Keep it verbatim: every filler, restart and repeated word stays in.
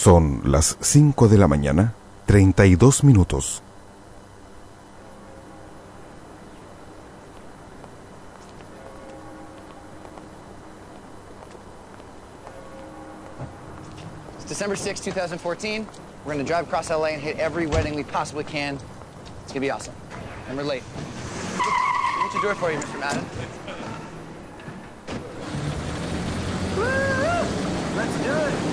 Son las cinco de la mañana, treinta y dos minutos. It's December sixth, two thousand fourteen. We're gonna drive across L A and hit every wedding we possibly can. It's gonna be awesome. And we're late. What's your door for you, Mister Madden? Woo! Let's do it!